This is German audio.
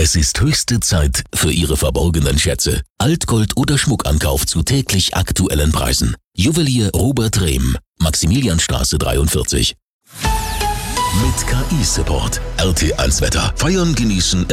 Es ist höchste Zeit für Ihre verborgenen Schätze. Altgold oder Schmuckankauf zu täglich aktuellen Preisen. Juwelier Robert Rehm, Maximilianstraße 43. Mit KI-Support. RT1 Wetter. Feiern, genießen,